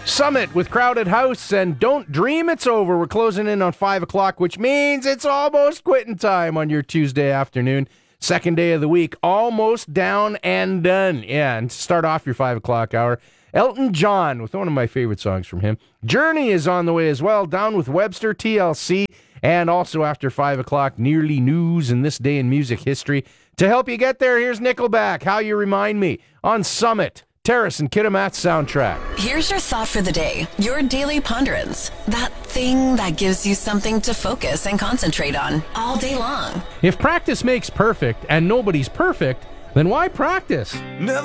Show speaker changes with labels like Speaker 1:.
Speaker 1: Summit with Crowded House, and don't dream it's over. We're closing in on 5 o'clock, which means it's almost quitting time on your Tuesday afternoon. Second day of the week, almost down and done. Yeah, and to start off your 5 o'clock hour, Elton John with one of my favorite songs from him. Journey is on the way as well, Down with Webster, TLC, and also after 5 o'clock, Nearly News and This Day in Music History. To help you get there, here's Nickelback, How You Remind Me, on Summit. Terrace and Kitimat's soundtrack.
Speaker 2: Here's your thought for the day, your daily ponderance. That thing that gives you something to focus and concentrate on all day long.
Speaker 1: If practice makes perfect and nobody's perfect, then why practice?
Speaker 3: Never